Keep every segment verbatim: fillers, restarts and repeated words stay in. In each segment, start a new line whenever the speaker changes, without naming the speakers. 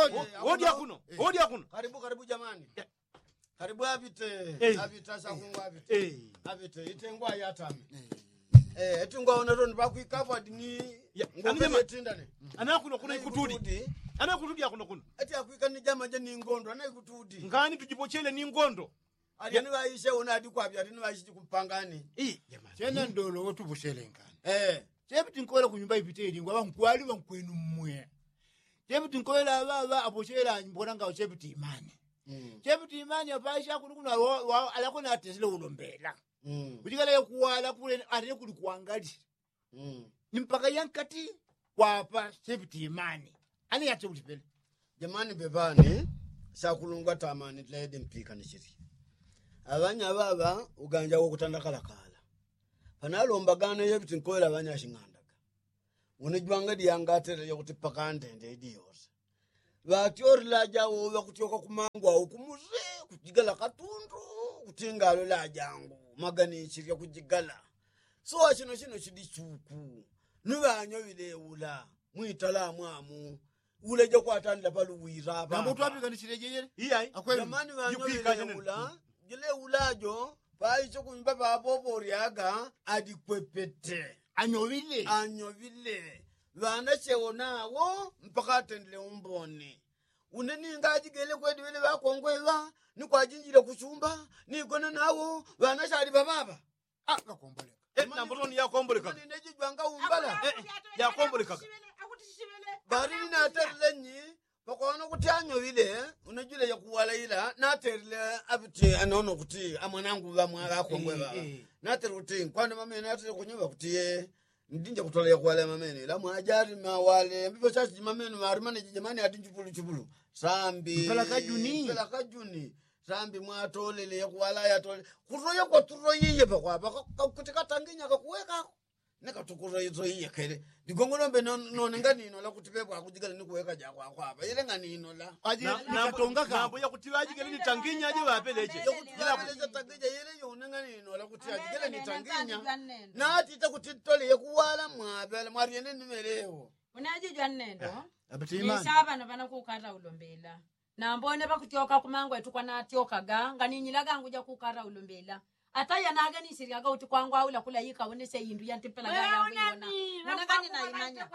Odi hakuno. Odi hakuno.
Karibu karibu jamani. Karibu abite. Abita sakungwa abite. Eh. Abite itengwa yatame. Eh, etungwa onaron bakwikava dini ngombe etindane.
Ana kuno kuna ikutudi. Ana kutudi hakuno kuno.
Ati akwika ni jama je ni ngondo ana ikutudi.
Ngani tujipochele ni ngondo.
Alini waishe una adi kwa bya dini waishe kupangani.
Eh, jamani.
Chena ndolo otubushele ngani.
Eh.
Chebuti nkola kunyumba ipiteli ngwa bankwali bankwenu mmwe. Chebuti nkola baba aboshela mbona nga chebuti imani. Mm. Chebuti imani abaisha kuno alakona atesile ulombela. Mm. Kujikala yakuwala kule atene kuli kuangali. Mm. Nimpaka yankati kwapa chebuti imani. Ani yate ulipele.
Jamani bebani sakulungwa tamani tlede mpika nishiri. Abanya baba uganja okutanda kala kala. Panalomba gane yebuti nkola abanya shingandaga. Unijwanga diyangatere yakutipaka ndende idiyose. Vatiori lajawo vakutioka kumangwa ukumuze kujigala katundu kutingalo lajangu magani chirya kujigala. So achino chino chidichuku. Nuvanyo videula muitala mwamu. Ule jo kwatanda paluwira hapa.
Nambo twapika nishirejeye?
Iyai.
Jamani vanyo videula. Jile ulajo pai chokunyumba babobo riaga adikwepete.
Anyovile.
Anyovile. Vana cheona wo mpaka atendele umboni. Uneni ngaji gele kwedi wele wakongweva ni kwa jinjile kuchumba ni gona nawo vana shari bababa.
Ah kakomboleka.
Eh namboni ya komboleka.
Mani neji jwanga umbala.
Eh ya komboleka.
Bari na terlenyi bakwana kuti anyovile unajule ya kuwala ila na terle abiti anono kuti amwanangu bamwa akongweva. Na teruti kwani mama na tere kunyova kuti ndinje kutolea kuwale mamene la mwajari mawale mbipo chachi mamene marimane jamani adinjupulu chupulu sambi
pela kajuni
pela kajuni sambi mwatolele ya kuwala ya tole kuroya kwa turoyiye bakwa kutika tanginya kakuweka neka tukuroyizo yiye kele digongolombe none ngani ino la kutibebwa kujigala ni kuweka ja kwa kwa ile ngani ino la
na tonga kambo ya kutibaji gele ni tanginya je wapeleje
ila kuleje tanginya ile yo ngani ino la kutiaji gele ni tanginya na ati takutitole ya kuwala mwabela mwariene nimeleo
unajijwa nnendo
abatimani
nisaba nabana kukata ulombela na mbone bakutyoka kumangwa etukwa na tyoka ga nganinyilaga nguja kukata ulombela ataya naga ni siriaga uti kwangwa aula kula yika wonese yindu yantipela ga yabona unagani na imanya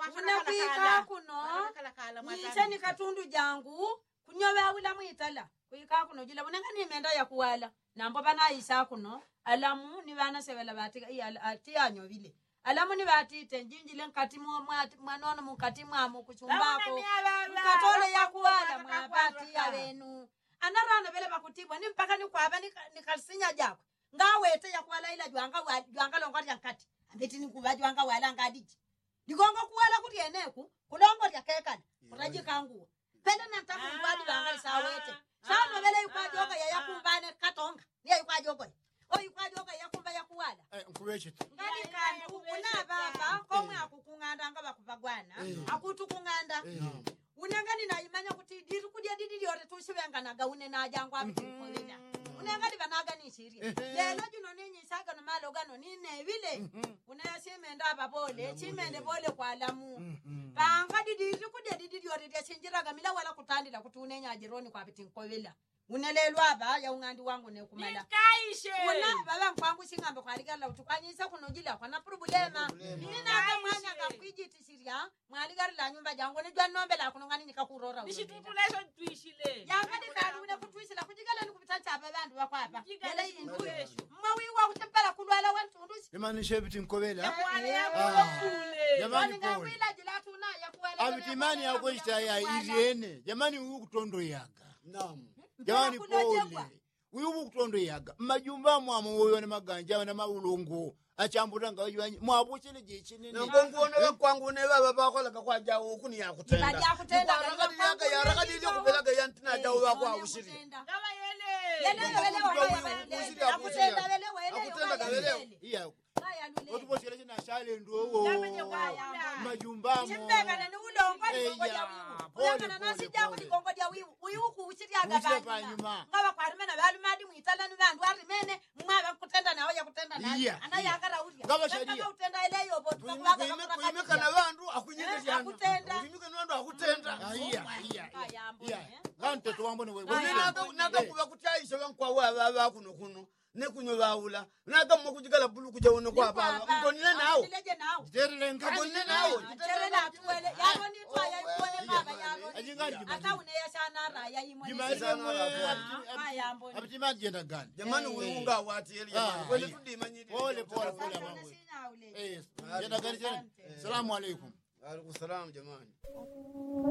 unapika kuno nichani katundu jangu kunyobe aula mwitala kuika kuno jila unagani menda ya kuwala nambo bana isa kuno alamu ni bana sebela batika ati anyo vile alamu ni batite njinjile nkati mwanono mukati mwamu kuchumbako katole ya kuwala mwabati ya benu anarana bele bakutibwa ni mpaka ni kwaba ni kalsinya jako ngawete ya kuwala ila jwanga jwanga longoti yankati ambeti ni kubaji wanga wala ngadiji digongo kuwala kuti eneku kulongo ya kekana kuraji kangu penda na tamu ngwadi banga sawete sana bele yukwaji oka ya yakumbane katonga niye yukwaji oka o yukwaji oka yakumba ya kuwala
eh nkubeche
ngadi kandu kuna baba komwe akukunganda ngaba kubagwana akutu kunganda unangani na imanya kuti diru kudia didi yote tushibengana gaune na jangwa abikolina unangani banaga ni siria lelo juno ninyi saga no malogano nine vile unayaseme ndaba bole chimende bole kwa alamu banga didi kudia didi yote dia sinjira gamila wala kutandila kutunenya jironi kwa bitinkovela unelelwa aba ya ungandi wangu ne kumala
nikaishe
una baba mpangu singambe kwa ligala utukanyisa kunojila kwa na problema nina ka mwanya ka kwijiti siria mwaligari la nyumba jangu ne jwa nombe la kunongani nikakurora
nishitutulezo tuishile
yangadi kanu ne kutwisila kujigala ni kupitacha abandu bakwa hapa
yele indulesho
mwawiwa kutempela kulwala wantundushi
imani shebiti nkobela
yamwane yakule
jamani
ngawila jilatu na yakuwela
abitimani yakwishita ya iriene jamani uyu kutondo yaga
naam
jamani pole uyu kutondo yaga majumba mwamu woyo ne maganja na maulungu achambura nga ywanyi mwabuchele je chinene
ngongone bakwangu ne baba bakola kwa jawo kuni yakutenda
yakutenda
yaga yarakadi ile kubelaga yantina jawo bakwa ushiri
ngawa yele
yele wele wele yakutenda wele wele
iya otuboshele china shale ndowo majumba mo
chimbega ne ulongo ndongo ya wiwu na nasi jawo ndongo ya wiwu uyu kuuchiri aga banyuma ngawa kwa rimena balumadi muitala ni bandu arimene mwaba kutenda nawo yakutenda naye anayakara ulia
ngaba shedia
utenda ile yobo
tukwaga kuimeka na bandu akunyeke jana
akutenda
kuimeka na bandu akutenda
iya iya wambone we
naga kuba kutayisha bankwawa ababa kuno kuno ne kunyo bawula naga mo kujigala bulu kuja wono kwa baba ngonile nawo
Ndileje nawo.
derele ngani
ngonile nawo
Tere na tuwele. Yabo ni twa ya tuwele baba yabo.
ajingali
Ata une ya sana ra ya yimo.
jimani
Haya mbona.
abitimani jenda gani
jamani ulunga wati eli jamani kwele tudimanyiti
pole pole pole mama eh jenda gani jenda salamu alaikum
alaikum salam jamani